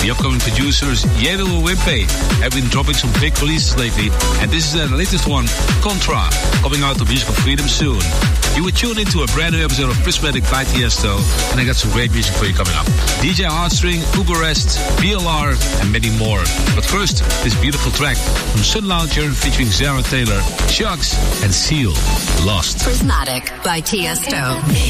The upcoming producers Yedel and Wimpey have been dropping some big releases lately, and this is their latest one, Contra, coming out of Musical Freedom soon. You will tune into a brand new episode of Prismatic by Tiesto, and I got some great music for you coming up. DJ Heartstring, Uberest, BLR, and many more. But first, this beautiful track from Sun Lounger featuring Zara Taylor, Chugs, and Seal, Lost. Prismatic by Tiesto.